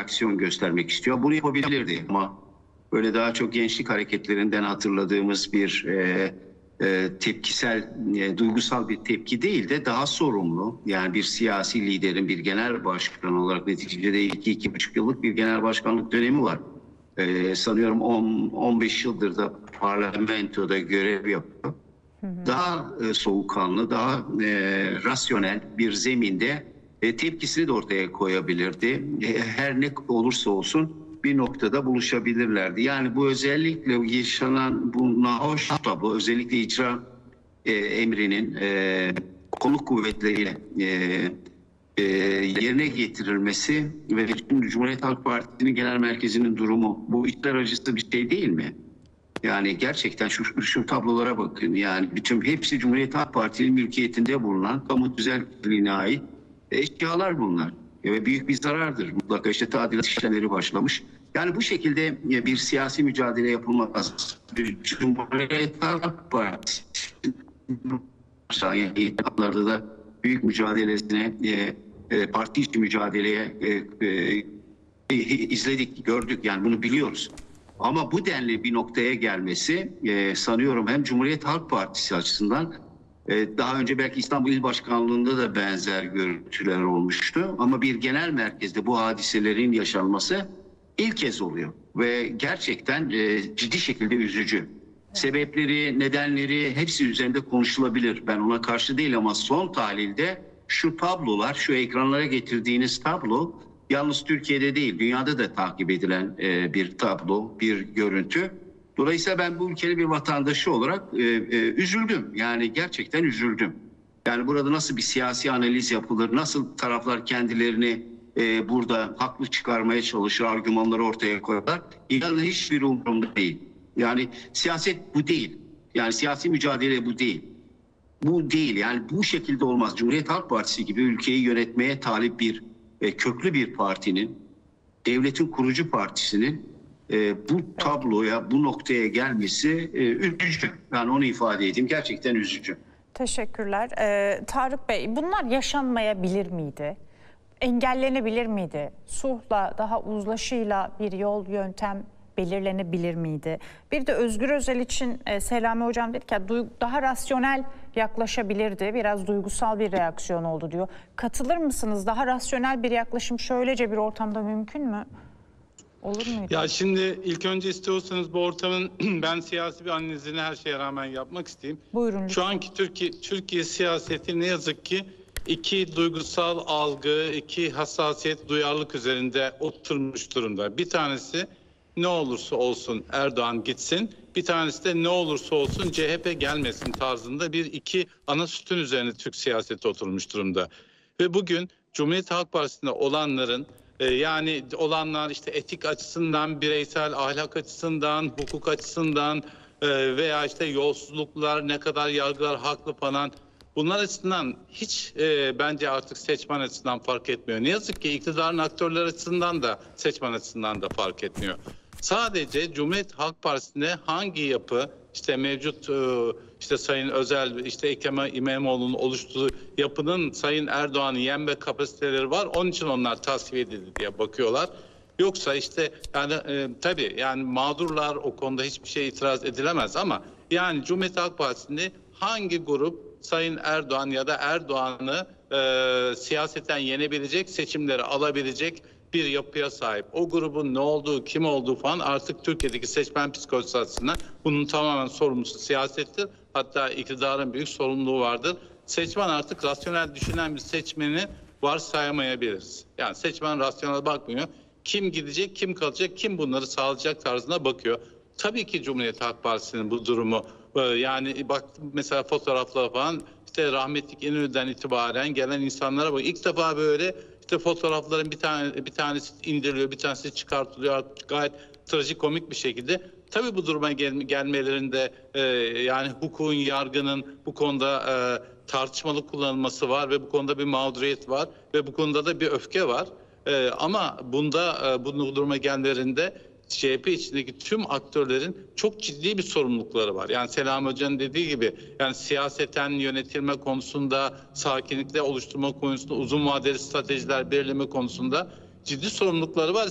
reaksiyon göstermek istiyor. Bunu yapabilirdi ama böyle daha çok gençlik hareketlerinden hatırladığımız bir tepkisel, duygusal bir tepki değil de daha sorumlu, yani bir siyasi liderin, bir genel başkan olarak, neticede 2-2,5 yıllık bir genel başkanlık dönemi var. Sanıyorum 15 yıldır da parlamentoda görev yapıyor. Daha soğukkanlı, daha rasyonel bir zeminde tepkisini de ortaya koyabilirdi. Her ne olursa olsun bir noktada buluşabilirlerdi. Yani bu özellikle yaşanan bu nahoş tablo, özellikle icra emrinin kolluk kuvvetleriyle yerine getirilmesi ve Cumhuriyet Halk Partisi'nin genel merkezinin durumu, bu içler acısı bir şey değil mi? Yani gerçekten şu tablolara bakın. Yani hepsi Cumhuriyet Halk Partisi'nin mülkiyetinde bulunan kamu tüzel kişiliğine ait eşyalar bunlar. Ve büyük bir zarardır. Mutlaka işte tadilat işlemleri başlamış. Yani bu şekilde bir siyasi mücadele yapılmaz. Cumhuriyet Halk Partisi yakınlarda da büyük mücadelesine, parti içi mücadeleye izledik, gördük. Yani bunu biliyoruz. Ama bu denli bir noktaya gelmesi sanıyorum hem Cumhuriyet Halk Partisi açısından, daha önce belki İstanbul İl Başkanlığı'nda da benzer görüntüler olmuştu. Ama bir genel merkezde bu hadiselerin yaşanması ilk kez oluyor. Ve gerçekten ciddi şekilde üzücü. Sebepleri, nedenleri hepsi üzerinde konuşulabilir. Ben ona karşı değil ama son tahlilde şu tablolar, şu ekranlara getirdiğiniz tablo yalnız Türkiye'de değil, dünyada da takip edilen bir tablo, bir görüntü. Dolayısıyla ben bu ülkenin bir vatandaşı olarak üzüldüm. Yani gerçekten üzüldüm. Yani burada nasıl bir siyasi analiz yapılır, nasıl taraflar kendilerini burada haklı çıkarmaya çalışır, argümanları ortaya koyarlar. İnanın hiçbir umurumda değil. Yani siyaset bu değil. Yani siyasi mücadele bu değil. Bu değil. Yani bu şekilde olmaz. Cumhuriyet Halk Partisi gibi ülkeyi yönetmeye talip bir köklü bir partinin, devletin kurucu partisinin bu tabloya, bu noktaya gelmesi üzücü. Yani onu ifade edeyim. Gerçekten üzücü. Teşekkürler. Tarık Bey, bunlar yaşanmayabilir miydi? Engellenebilir miydi? Sulhla, daha uzlaşıyla bir yol, yöntem belirlenebilir miydi? Bir de Özgür Özel için Selami Hocam dedi ki daha rasyonel yaklaşabilirdi. Biraz duygusal bir reaksiyon oldu diyor. Katılır mısınız? Daha rasyonel bir yaklaşım şöylece bir ortamda mümkün mü? Olur muydu? Ya şimdi ilk önce istiyorsanız bu ortamın ben siyasi bir analizini her şeye rağmen yapmak isteyeyim. Buyurun. Şu anki Türkiye siyaseti ne yazık ki iki duygusal algı, iki hassasiyet, duyarlılık üzerinde oturmuş durumda. Bir tanesi ne olursa olsun Erdoğan gitsin, bir tanesi de ne olursa olsun CHP gelmesin tarzında iki ana sütun üzerine Türk siyaseti oturmuş durumda. Ve bugün Cumhuriyet Halk Partisi'nde olanların yani olanlar işte etik açısından, bireysel ahlak açısından, hukuk açısından veya işte yolsuzluklar, ne kadar yargılar haklı falan, bunlar açısından hiç bence artık seçmen açısından fark etmiyor. Ne yazık ki iktidarın aktörler açısından da seçmen açısından da fark etmiyor. Sadece Cumhuriyet Halk Partisi'nde hangi yapı, işte mevcut işte Sayın Özel, işte Ekrem İmamoğlu'nun oluşturduğu yapının Sayın Erdoğan'ı yenme kapasiteleri var. Onun için onlar tasfiye edildi diye bakıyorlar. Yoksa işte yani tabii yani mağdurlar, o konuda hiçbir şey itiraz edilemez ama yani Cumhuriyet Halk Partisi'nde hangi grup Sayın Erdoğan ya da Erdoğan'ı siyaseten yenebilecek, seçimleri alabilecek bir yapıya sahip. O grubun ne olduğu, kim olduğu falan artık Türkiye'deki seçmen psikolojisi açısından bunun tamamen sorumlusu siyasettir. Hatta iktidarın büyük sorumluluğu vardır. Seçmen artık rasyonel düşünen bir seçmeni varsayamayabiliriz. Yani seçmen rasyonel bakmıyor. Kim gidecek, kim kalacak, kim bunları sağlayacak tarzına bakıyor. Tabii ki Cumhuriyet Halk Partisi'nin bu durumu, yani bak mesela fotoğraflar falan, işte rahmetli İnönü'den itibaren gelen insanlara bak. İlk defa böyle işte fotoğrafların bir tanesi indiriliyor, bir tanesi çıkartılıyor gayet trajikomik bir şekilde. Tabii bu duruma gelmelerinde yani hukukun, yargının bu konuda tartışmalı kullanılması var ve bu konuda bir mağduriyet var ve bu konuda da bir öfke var. Ama bu duruma gelmelerinde CHP içindeki tüm aktörlerin çok ciddi bir sorumlulukları var. Yani Selami Hoca'nın dediği gibi yani siyaseten yönetilme konusunda, sakinlikle oluşturma konusunda, uzun vadeli stratejiler belirleme konusunda ciddi sorumlulukları var.